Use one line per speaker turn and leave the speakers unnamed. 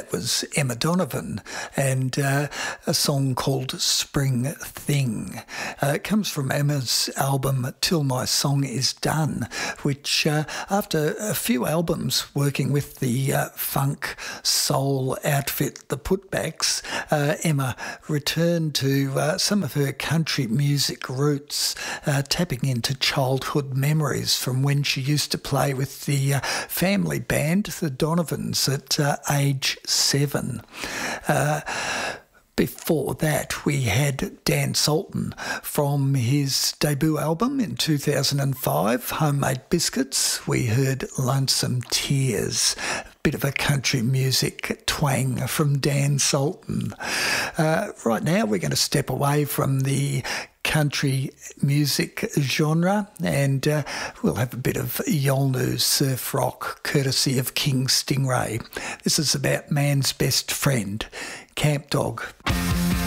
that was Emma Donovan and a song called Spring Thing. It comes from Emma's album Till My Song Is Done, which after a few albums working with the funk soul outfit The Putbacks, Emma returned to some of her country music roots, tapping into childhood memories from when she used to play with the family band, the Donovans, at age 7. Before that, we had Dan Sultan from his debut album in 2005, Homemade Biscuits. We heard Lonesome Tears, bit of a country music twang from Dan Sultan. Right now, we're going to step away from the country music genre and we'll have a bit of Yolnu surf rock courtesy of King Stingray. This is about man's best friend, Camp Dog.